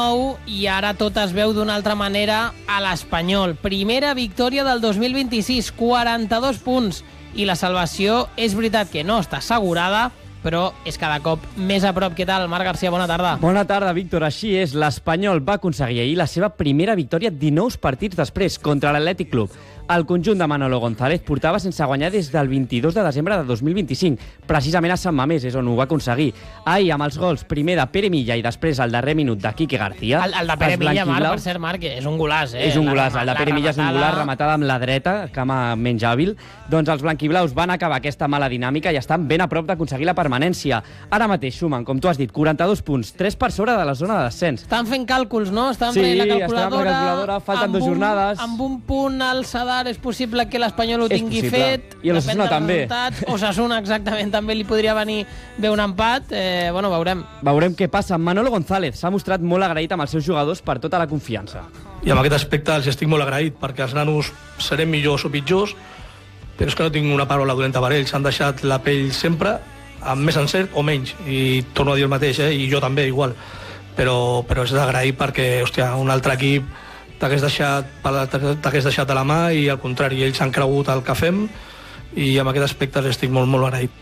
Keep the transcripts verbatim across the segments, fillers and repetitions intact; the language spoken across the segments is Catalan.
I ara tot es veu d'una altra manera a l'Espanyol. Primera victòria del dos mil vint-i-sis, quaranta-dos punts. I la salvació és veritat que no està assegurada, però és cada cop més a prop. Què tal, Marc Garcia? Bona tarda. Bona tarda, Víctor. Així és, l'Espanyol va aconseguir ahir la seva primera victòria dinou partits després contra l'Atlètic Club. El conjunt de Manolo González portava sense guanyar des del vint-i-dos de desembre de dos mil vint-i-cinc, precisament a Sant Mamés, és on ho va aconseguir. Ahir, amb els gols, primer de Pere Milla i després el darrer minut de Quique García. El, el de Pere Milla, Marc, per cert, Marc, és un golaç, eh? És un golaç, la, el de Pere Milla és un golaç rematada amb la dreta, cama menys hàbil. Doncs els blanquiblaus van acabar aquesta mala dinàmica i estan ben a prop d'aconseguir la permanència. Ara mateix sumen, com tu has dit, quaranta-dos punts, tres per sobre de la zona de descens. Estan fent càlculs, no? Estan sí, fent la calculadora. estan fent la calculadora, falten dues jornades. Amb un punt al Sadar és possible que l'Espanyol ho tingui fet. I l'Osasuna també. Osasuna, exactament, també li podria venir bé un empat. Eh, bueno, veurem. Veurem què passa. Manolo González s'ha mostrat molt agraït amb els seus jugadors per tota la confiança. I amb aquest aspecte els estic molt agraït, perquè els nanos serem millors o pitjors, però és que no tinc una paraula dolenta per ells. Han deixat la pell sempre, amb més encert o menys. I torno a dir el mateix, eh? I jo també, igual. Però, però és d'agrair perquè, hòstia, un altre equip t'hagués deixat, t'hagués deixat a la mà i al contrari, ells han cregut el que fem i amb aquest aspecte estic molt, molt agraït.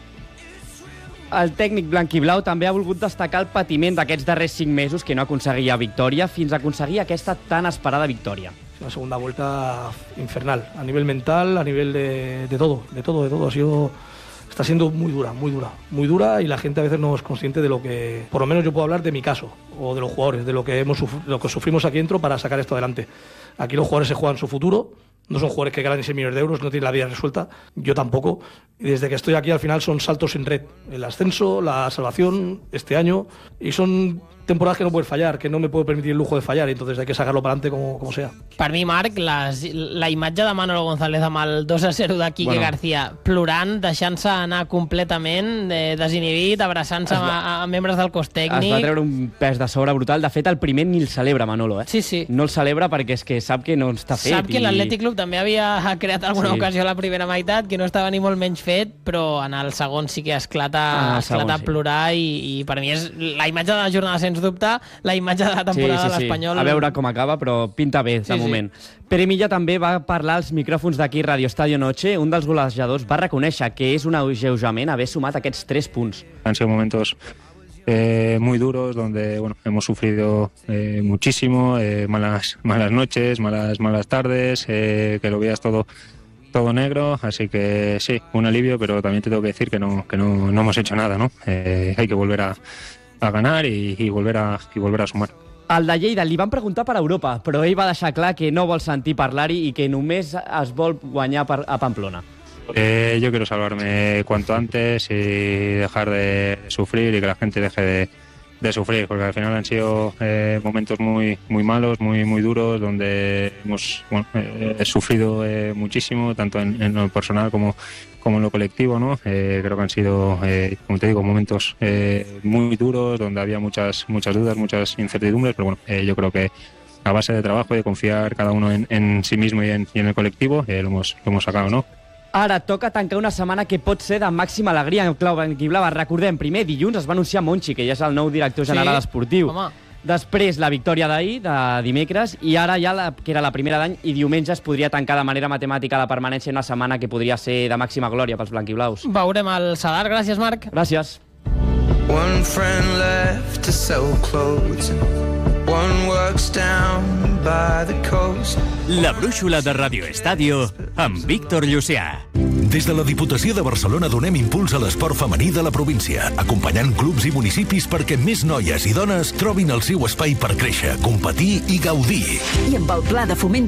El tècnic blanquiblau també ha volgut destacar el patiment d'aquests darrers cinc mesos que no aconseguia victòria fins a aconseguir aquesta tan esperada victòria. Una segunda vuelta infernal, a nivel mental, a nivel de, de todo, de todo, de todo. Ha sido, está siendo muy dura, muy dura, muy dura y la gente a veces no es consciente de lo que, por lo menos yo puedo hablar de mi caso, o de los jugadores, de lo que, hemos, lo que sufrimos aquí dentro para sacar esto adelante. Aquí los jugadores se juegan su futuro, no son jugadores que ganan seis millones de euros, no tienen la vida resuelta, yo tampoco. Y desde que estoy aquí al final son saltos sin red, el ascenso, la salvación este año, y son temporadas que no puedes fallar, que no me puedo permitir el lujo de fallar, entonces hay que sacarlo para adelante como, como sea. Per mi, Marc, les, la imatge de Manolo González amb el dos a zero de Quique bueno. García, plorant, deixant-se anar completament, eh, desinhibit, abraçant-se va... a, a membres del cos tècnic. Es va treure un pes de sobre brutal. De fet, el primer ni el celebra, Manolo. Eh? Sí, sí. No el celebra perquè és que sap que no està fet. Sap que i... l'Atlètic Club també havia creat alguna sí. ocasió a la primera meitat, que no estava ni molt menys fet, però en el segon sí que esclata, ah, esclata segon, a plorar sí. i, i per mi és la imatge de la jornada, sens dubte, la imatge de la temporada sí, sí, sí. de l'Espanyol. A veure com acaba, però pinta bé, de sí, moment. Sí. Pere Milla també va parlar als micròfons d'aquí Radio Estadio Noche. Un dels golejadors va reconèixer que és un alleujament haver sumat aquests tres punts. Han sido momentos eh, muy duros, donde bueno, hemos sufrido eh, muchísimo, eh, malas, malas noches, malas, malas tardes, eh, que lo veías todo todo negro, así que sí, un alivio, pero también te tengo que decir que no, que no, no hemos hecho nada, ¿no? Eh, hay que volver a a ganar i, i, volver a, i volver a sumar. Al de Lleida li van preguntar per Europa, però ell va deixar clar que no vol sentir parlar-hi i que només es vol guanyar per, a Pamplona. Eh, yo quiero salvarme cuanto antes y dejar de sufrir y que la gente deje de, de sufrir, porque al final han sido eh, momentos muy, muy malos, muy, muy duros, donde hemos bueno, eh, sufrido eh, muchísimo, tanto en, en lo personal como como en lo colectivo, ¿no? Eh, creo que han sido, eh, como te digo, momentos eh, muy duros, donde había muchas muchas dudas, muchas incertidumbres, pero bueno, eh, yo creo que a base de trabajo y de confiar cada uno en, en sí mismo y en, y en el colectivo, eh, lo, hemos, lo hemos sacado, ¿no? Ara toca tancar una setmana que pot ser de màxima alegria en clau blanquiblava. Recordem, primer dilluns es va anunciar Monchi, que ja és el nou director general sí, esportiu. Home. Després la victòria d'ahir, de dimecres, i ara ja, la, que era la primera d'any, i diumenge es podria tancar de manera matemàtica la permanència en una setmana que podria ser de màxima glòria pels blanquiblaus. Veurem el Sadar. Gràcies, Marc. Gràcies. One friend left to sell clothes. One works down by the coast. La brúixola de Radio Estadio amb Víctor Llucià. Des de la Diputació de Barcelona donem impuls a l'esport femení de la província, acompanyant clubs i municipis perquè més noies i dones trobin el seu espai per créixer, competir i gaudir. I amb el Pla de Foment